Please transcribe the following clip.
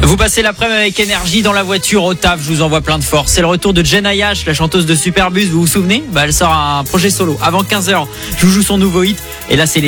Vous passez l'après-midi avec énergie dans la voiture au taf, je vous envoie plein de force. C'est le retour de Jen Ayash, la chanteuse de Superbus, vous vous souvenez ? Elle sort un projet solo avant 15h. Je vous joue son nouveau hit et là c'est les